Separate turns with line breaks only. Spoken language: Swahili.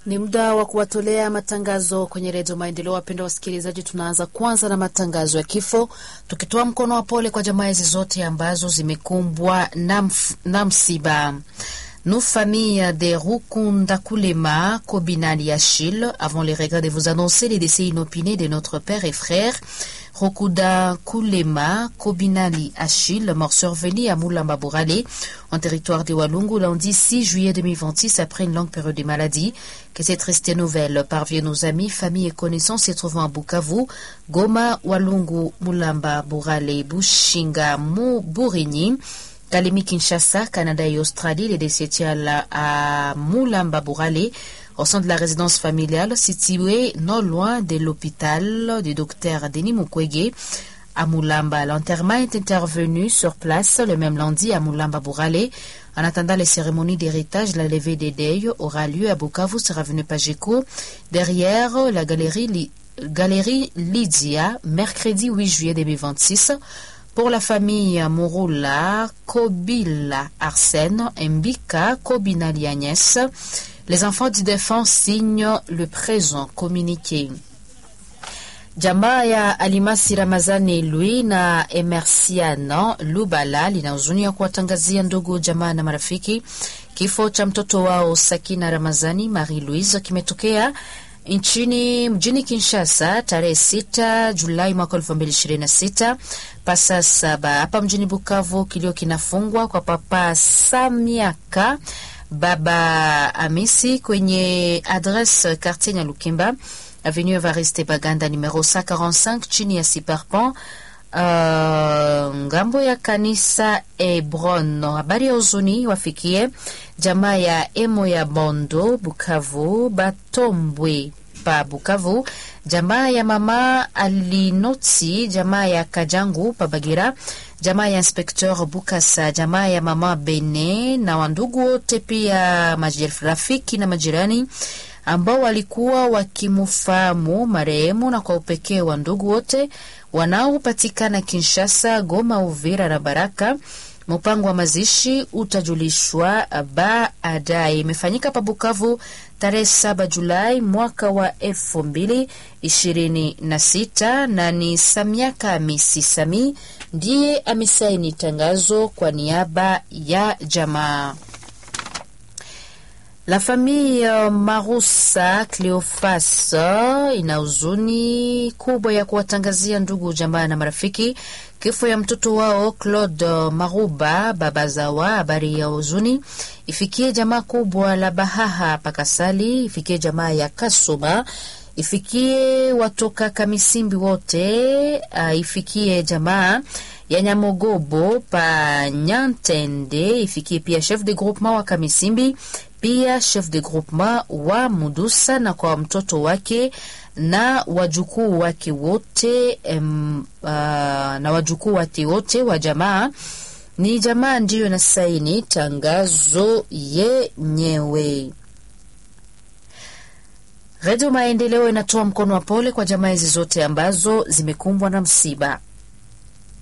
Ni muda wa kuwatolea matangazo kwenye Redio Maendeleo. Wapenda wasikilizaji, tunaanza kwanza na matangazo ya kifo, tukitoa mkono wa pole kwa jamaa hizi zote ambazo zimekumbwa na msiba. Nos familles de Rukunda Kulema, Kobinali Achille, avons les regrets de vous annoncer les décès inopinés de notre père et frère Rukunda Kulema, Kobinali Achille, mort survenu à Moulamba Bourale, en territoire de Walungu, lundi 6 juillet 2026, après une longue période de maladie. Que cette triste nouvelle parvienne aux amis, familles et connaissances se trouvant à Bukavu, Goma, Walungu, Moulamba Bourale, Bushinga, Burini, Kalemi, Kinshasa, Canada et Australie. Les décédés à Moulamba Bourale, au sein de la résidence familiale située non loin de l'hôpital du docteur Denis Mukwege à Moulamba. L'enterrement est intervenu sur place le même lundi à Moulamba Bourale. En attendant les cérémonies d'héritage, la levée des deuils aura lieu à Bukavu, sur avenue Pageco, derrière la galerie Lydia, mercredi 8 juillet 2026. Pour la famille Mouroula, Kobila Arsène, Mbika, Kobinali Agnès, les enfants du défunt signent le présent communiqué. Jamaa ya Alimasi Ramazani Lui na Emersiano Lubala lina huzuni ya kuwatangazia ndugu, jamaa na marafiki kifo cha mtoto wao Sakina Ramazani Marie Louise kimetokea mjini Kinshasa tarehe 6 Julai mwaka 2026 pasa 7. Hapa mjini Bukavu kilio kinafungwa kwa papa Samiaka Baba Amisi kwenye adresse quartier Nyalukimba, avenue Evariste Baganda numero 145 chini ya Siparpon, ngambo ya kanisa Hebron. Habari ya huzuni wafikie jamaa ya Emo ya Bondo Bukavu, Batombwe pa Bukavu, jamaa ya mama Alinoti, jamaa ya Kajangu pa Bagira, jamaa ya inspecteur Bukasa, jamaa ya mama Bene na wandugu wote, pia rafiki na majirani ambao walikuwa wakimufahamu marehemu, na kwa upekee wa ndugu wote wanaopatikana Kinshasa, Goma, Uvira na Baraka. Mpango wa mazishi utajulishwa baadaye. Imefanyika pa Bukavu tarehe 7 Julai mwaka wa 2026, na ni Samiaka Amisi Sami ndiye amesaini tangazo kwa niaba ya jamaa. La famille Marusa Cleofas ina huzuni kubwa ya kuwatangazia ndugu, jamaa na marafiki kifo ya mtoto wao Claude Maruba Babazawa. Habari ya huzuni ifikie jamaa kubwa la Bahaha Pakasali, ifikie jamaa ya Kasoma, ifikie watoka Kamisimbi wote, ifikie jamaa ya Nyamogobo pa Nyantende, ifikie pia chef de groupement wa Kamisimbi, pia chef de groupement wa Mudusa, na kwa mtoto wake na wajukuu wake wote wa jamaa. Ni jamaa ndiyo na saini tangazo yenyewe. Redio Maendeleo inatoa mkono wa pole kwa jamaa hizi zote ambazo zimekumbwa na msiba.